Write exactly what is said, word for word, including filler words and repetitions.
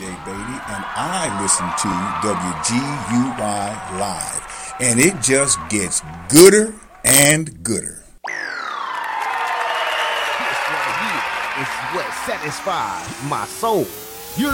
Beatty, and I listen to W G U Y Live, and it just gets gooder and gooder. This right here is what satisfies my soul.